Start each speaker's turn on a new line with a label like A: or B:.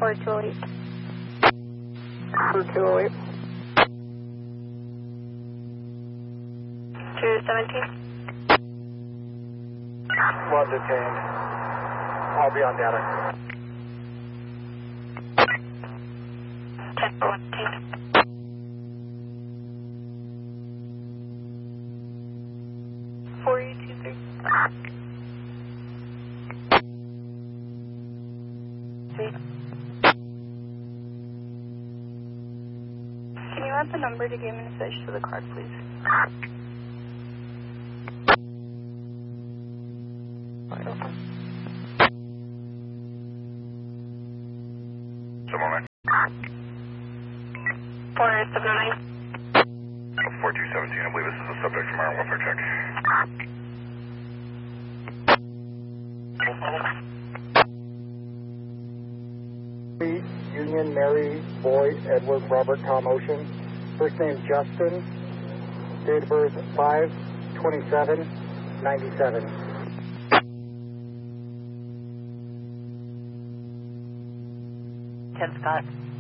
A: 4208.
B: 4208.
A: 217.
B: One detained. I'll be on data.
A: 10-4-1. 4823. Can you add the number to game and fish to the card, please?
C: Some moment.
A: 479.
C: 4217, I believe this is a subject from our welfare check.
B: Union Mary Boyd Edward Robert Tom Ocean. First name Justin. Date of birth 5/27/97.
A: 10 Scott.